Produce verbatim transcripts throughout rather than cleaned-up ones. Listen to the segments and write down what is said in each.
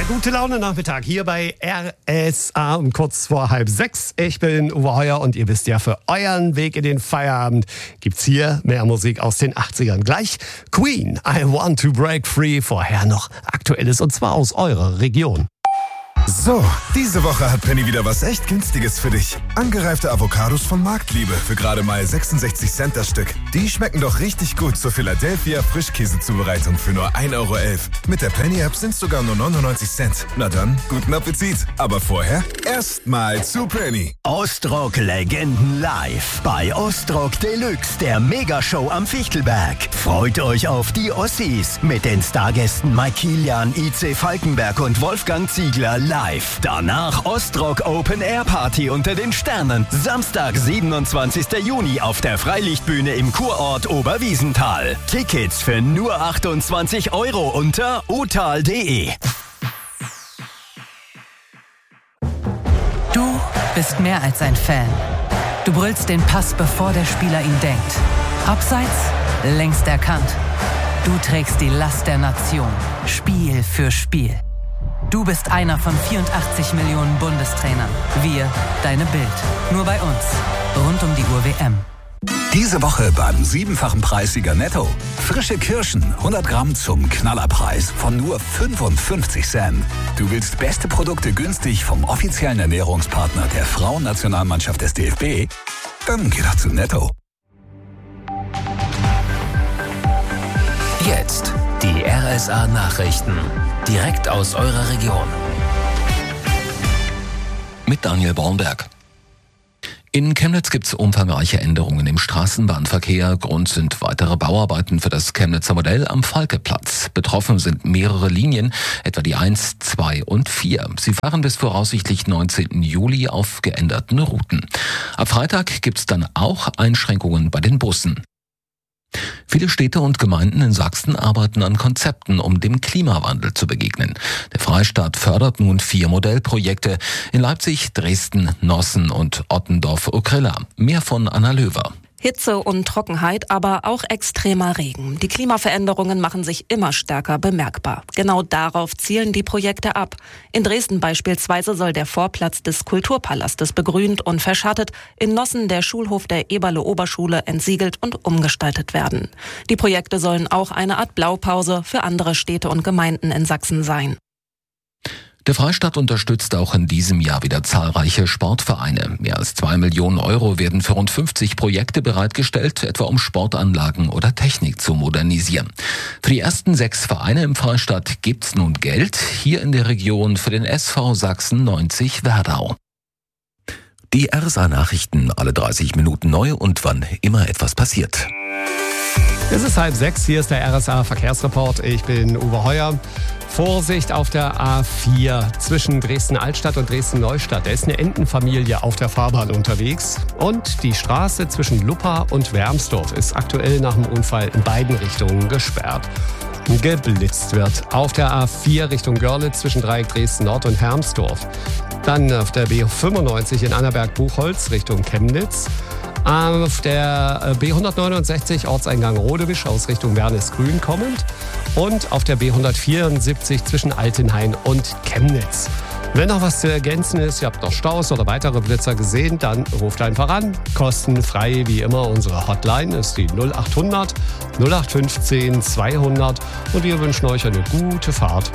Der gute Laune-Nachmittag hier bei R S A um kurz vor halb sechs. Ich bin Uwe Heuer und ihr wisst ja, für euren Weg in den Feierabend gibt's hier mehr Musik aus den achtzigern. Gleich Queen, I Want to Break Free. Vorher noch Aktuelles und zwar aus eurer Region. So, diese Woche hat Penny wieder was echt Günstiges für dich. Angereifte Avocados von Marktliebe für gerade mal sechsundsechzig Cent das Stück. Die schmecken doch richtig gut zur Philadelphia Frischkäsezubereitung für nur ein Euro elf. Mit der Penny-App sind sogar nur neunundneunzig Cent. Na dann, guten Appetit. Aber vorher erstmal zu Penny. Ostrock-Legenden live bei Ostrock Deluxe, der Megashow am Fichtelberg. Freut euch auf die Ossis mit den Stargästen Mike Kilian, I C Falkenberg und Wolfgang Ziegler live. Danach Ostrock Open Air Party unter den Sternen. Samstag, siebenundzwanzigsten Juni auf der Freilichtbühne im Kurort Oberwiesenthal. Tickets für nur achtundzwanzig Euro unter otal punkt de. Du bist mehr als ein Fan. Du brüllst den Pass, bevor der Spieler ihn denkt. Abseits, längst erkannt. Du trägst die Last der Nation. Spiel für Spiel. Du bist einer von vierundachtzig Millionen Bundestrainern. Wir, deine Bild. Nur bei uns. Rund um die Uhr W M. Diese Woche beim siebenfachen Preissieger Netto. Frische Kirschen, hundert Gramm zum Knallerpreis von nur fünfundfünfzig Cent. Du willst beste Produkte günstig vom offiziellen Ernährungspartner der Frauennationalmannschaft des D F B? Dann geh doch zu Netto. Jetzt die R S A-Nachrichten. Direkt aus eurer Region. Mit Daniel Bornberg. In Chemnitz gibt es umfangreiche Änderungen im Straßenbahnverkehr. Grund sind weitere Bauarbeiten für das Chemnitzer Modell am Falkeplatz. Betroffen sind mehrere Linien, etwa die eins, zwei und vier. Sie fahren bis voraussichtlich neunzehnten Juli auf geänderten Routen. Ab Freitag gibt es dann auch Einschränkungen bei den Bussen. Viele Städte und Gemeinden in Sachsen arbeiten an Konzepten, um dem Klimawandel zu begegnen. Der Freistaat fördert nun vier Modellprojekte in Leipzig, Dresden, Nossen und Ottendorf-Okrilla. Mehr von Anna Löwer. Hitze und Trockenheit, aber auch extremer Regen. Die Klimaveränderungen machen sich immer stärker bemerkbar. Genau darauf zielen die Projekte ab. In Dresden beispielsweise soll der Vorplatz des Kulturpalastes begrünt und verschattet, in Nossen der Schulhof der Eberle-Oberschule entsiegelt und umgestaltet werden. Die Projekte sollen auch eine Art Blaupause für andere Städte und Gemeinden in Sachsen sein. Der Freistaat unterstützt auch in diesem Jahr wieder zahlreiche Sportvereine. Mehr als zwei Millionen Euro werden für rund fünfzig Projekte bereitgestellt, etwa um Sportanlagen oder Technik zu modernisieren. Für die ersten sechs Vereine im Freistaat gibt's nun Geld, hier in der Region für den S V Sachsen neunzig Werdau. Die R S A-Nachrichten alle dreißig Minuten neu und wann immer etwas passiert. Es ist halb sechs, hier ist der R S A-Verkehrsreport. Ich bin Uwe Heuer. Vorsicht auf der A vier zwischen Dresden-Altstadt und Dresden-Neustadt. Da ist eine Entenfamilie auf der Fahrbahn unterwegs. Und die Straße zwischen Luppa und Wermsdorf ist aktuell nach dem Unfall in beiden Richtungen gesperrt. Geblitzt wird auf der A vier Richtung Görlitz zwischen Dreieck Dresden-Nord und Hermsdorf. Dann auf der B fünfundneunzig in Annaberg-Buchholz Richtung Chemnitz. Auf der B hundertneunundsechzig Ortseingang Rodewisch aus Richtung Wernesgrün kommend und auf der B hundertvierundsiebzig zwischen Altenhain und Chemnitz. Wenn noch was zu ergänzen ist, ihr habt noch Staus oder weitere Blitzer gesehen, dann ruft einfach an. Kostenfrei wie immer. Unsere Hotline ist die null achthundert null acht fünfzehn zweihundert und wir wünschen euch eine gute Fahrt.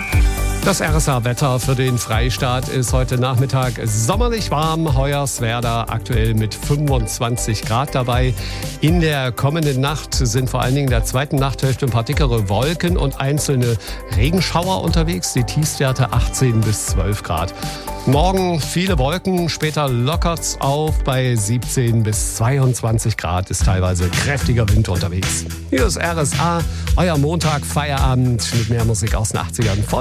Das R S A-Wetter für den Freistaat ist heute Nachmittag sommerlich warm. Hoyerswerda aktuell mit fünfundzwanzig Grad dabei. In der kommenden Nacht sind vor allen Dingen in der zweiten Nachthälfte ein paar dickere Wolken und einzelne Regenschauer unterwegs. Die Tiefstwerte achtzehn bis zwölf Grad. Morgen viele Wolken, später lockert's auf bei siebzehn bis zweiundzwanzig Grad. Ist teilweise kräftiger Wind unterwegs. Hier ist R S A, euer Montag, Feierabend mit mehr Musik aus den achtzigern.